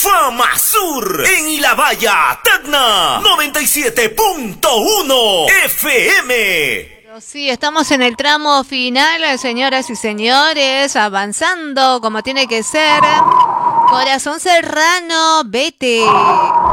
Fama Sur en Ilabaya, Tacna, 97.1 FM. Sí, estamos en el tramo final, señoras y señores, avanzando como tiene que ser. Corazón Serrano, vete.